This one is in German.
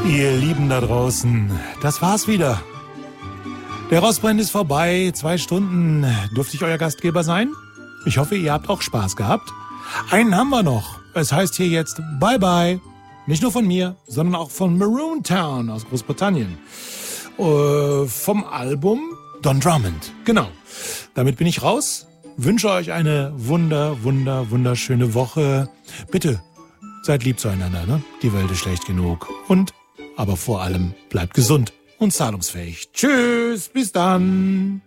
Ihr Lieben da draußen, das war's wieder. Der Rossbrand ist vorbei. 2 Stunden. Durfte ich euer Gastgeber sein? Ich hoffe, ihr habt auch Spaß gehabt. Einen haben wir noch. Es heißt hier jetzt Bye Bye. Nicht nur von mir, sondern auch von Maroon Town aus Großbritannien. Vom Album Don Drummond. Genau. Damit bin ich raus. Wünsche euch eine wunderschöne Woche. Bitte, seid lieb zueinander, ne? Die Welt ist schlecht genug. Aber vor allem bleibt gesund und zahlungsfähig. Tschüss, bis dann.